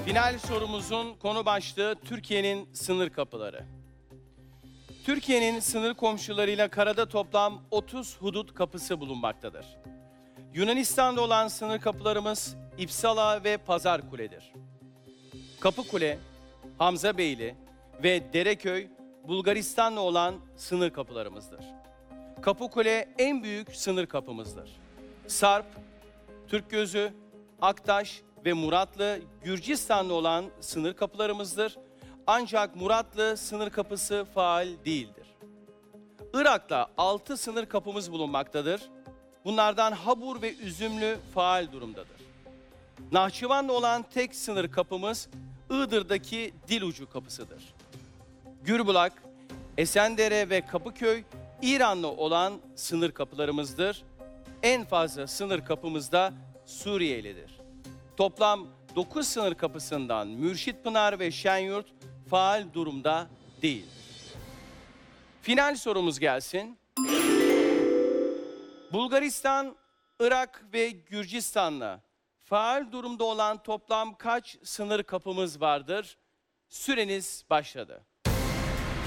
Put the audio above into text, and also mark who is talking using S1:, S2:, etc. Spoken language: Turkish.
S1: Final sorumuzun konu başlığı Türkiye'nin sınır kapıları. Türkiye'nin sınır komşularıyla karada toplam 30 hudut kapısı bulunmaktadır. Yunanistan'da olan sınır kapılarımız İpsala ve Pazarkule'dir. Kapıkule, Hamzabeyli ve Dereköy Bulgaristan'la olan sınır kapılarımızdır. Kapıkule en büyük sınır kapımızdır. Sarp, Türkgözü, Aktaş ve Muratlı Gürcistan'la olan sınır kapılarımızdır. Ancak Muratlı sınır kapısı faal değildir. Irak'ta 6 sınır kapımız bulunmaktadır. Bunlardan Habur ve Üzümlü faal durumdadır. Nahçıvan'la olan tek sınır kapımız Iğdır'daki Dilucu kapısıdır. Gürbulak, Esendere ve Kapıköy İran'la olan sınır kapılarımızdır. En fazla sınır kapımız da Suriyelidir. Toplam 9 sınır kapısından Mürşitpınar ve Şenyurt faal durumda değildir. Final sorumuz gelsin. Bulgaristan, Irak ve Gürcistan'la faal durumda olan toplam kaç sınır kapımız vardır? Süreniz başladı.